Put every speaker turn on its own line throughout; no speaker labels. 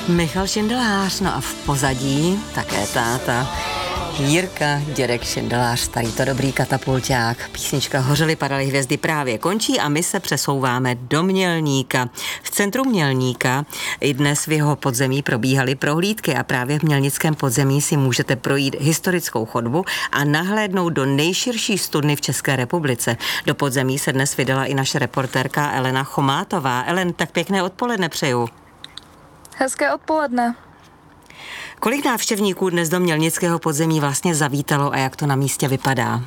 Michal Šindelář, no a v pozadí také táta Jirka Dědek Šindelář, starý to dobrý katapulťák. Písnička Hořely padaly hvězdy právě končí a my se přesouváme do Mělníka. V centru Mělníka i dnes v jeho podzemí probíhaly prohlídky a právě v mělnickém podzemí si můžete projít historickou chodbu a nahlédnout do nejširší studny v České republice. Do podzemí se dnes vydala i naše reportérka Elena Chomátová. Elen, tak pěkné odpoledne přeju.
Hezké odpoledne.
Kolik návštěvníků dnes do mělnického podzemí vlastně zavítalo a jak to na místě vypadá?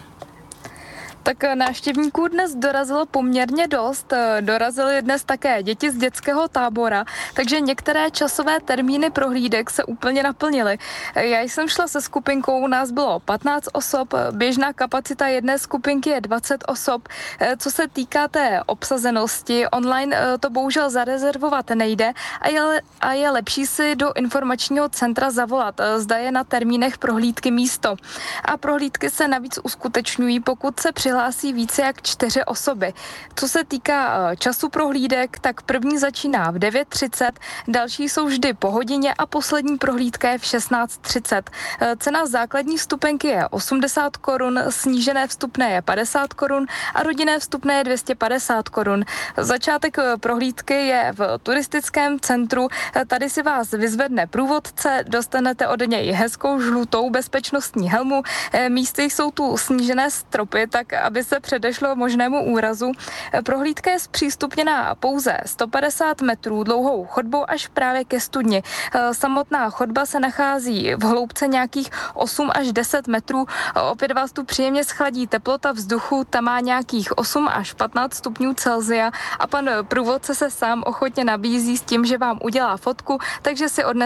Tak návštěvníků dnes dorazilo poměrně dost. Dorazily dnes také děti z dětského tábora, takže některé časové termíny prohlídek se úplně naplnily. Já jsem šla se skupinkou, nás bylo 15 osob, běžná kapacita jedné skupinky je 20 osob. Co se týká té obsazenosti, online to bohužel zarezervovat nejde a je lepší si do informačního centra zavolat, zda je na termínech prohlídky místo. A prohlídky se navíc uskutečňují, pokud se přihlásí více jak 4 osoby. Co se týká času prohlídek, tak první začíná v 9:30, další jsou vždy po hodině a poslední prohlídka je v 16:30. Cena základní vstupenky je 80 korun, snížené vstupné je 50 korun a rodinné vstupné je 250 korun. Začátek prohlídky je v turistickém centru. Tady si vás vyzvedne průvodce, dostanete od něj hezkou žlutou bezpečnostní helmu. Místy jsou tu snížené stropy, tak aby se předešlo možnému úrazu. Prohlídka je zpřístupněná pouze 150 metrů dlouhou chodbou až právě ke studni. Samotná chodba se nachází v hloubce nějakých 8 až 10 metrů. Opět vás tu příjemně schladí teplota vzduchu, tam má nějakých 8 až 15 stupňů Celsia a pan průvodce se sám ochotně nabízí s tím, že vám udělá fotku, takže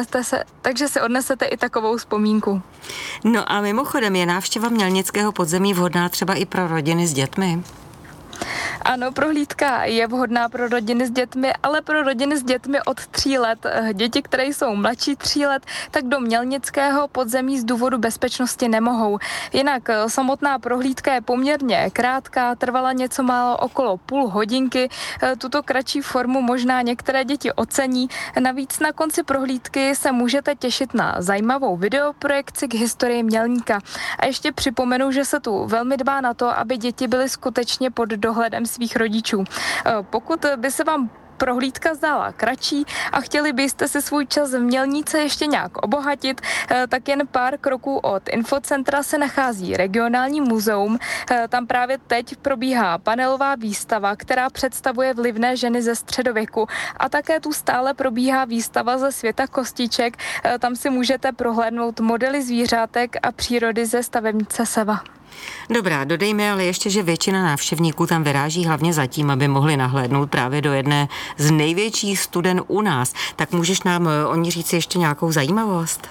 si odnesete i takovou vzpomínku.
No a mimochodem je návštěva mělnického podzemí vhodná třeba i pro rodiny s dětmi?
Ano, prohlídka je vhodná pro rodiny s dětmi, ale pro rodiny s dětmi od 3 let. Děti, které jsou mladší 3 let, tak do mělnického podzemí z důvodu bezpečnosti nemohou. Jinak samotná prohlídka je poměrně krátká, trvala něco málo okolo půl hodinky. Tuto kratší formu možná některé děti ocení. Navíc na konci prohlídky se můžete těšit na zajímavou videoprojekci k historii Mělníka. A ještě připomenu, že se tu velmi dbá na to, aby děti byly skutečně pod dohledem svých rodičů. Pokud by se vám prohlídka zdála kratší a chtěli byste si svůj čas v Mělníce ještě nějak obohatit, tak jen pár kroků od infocentra se nachází regionální muzeum. Tam právě teď probíhá panelová výstava, která představuje vlivné ženy ze středověku a také tu stále probíhá výstava ze světa kostiček. Tam si můžete prohlédnout modely zvířátek a přírody ze stavebnice Seva.
Dobrá, dodejme ale ještě, že většina návštěvníků tam vyráží hlavně zatím, aby mohli nahlédnout právě do jedné z největších studen u nás. Tak můžeš nám o ní říct ještě nějakou zajímavost?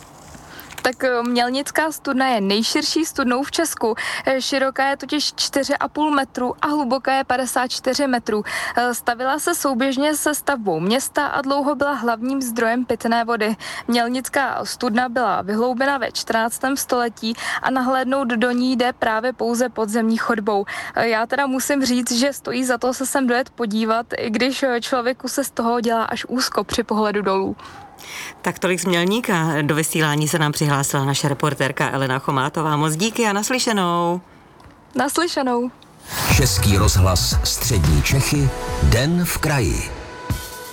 Tak Mělnická studna je nejširší studnou v Česku. Široká je totiž 4,5 metru a hluboká je 54 metrů. Stavila se souběžně se stavbou města a dlouho byla hlavním zdrojem pitné vody. Mělnická studna byla vyhloubena ve 14. století a nahlédnout do ní jde právě pouze podzemní chodbou. Já teda musím říct, že stojí za to se sem dojet podívat, i když člověku se z toho dělá až úzko při pohledu dolů.
Tak tolik z Mělníka. Do vysílání se nám přihlásila naše reportérka Elena Chomátová. Moc díky a naslyšenou.
Naslyšenou.
Český rozhlas Střední Čechy, Den v kraji.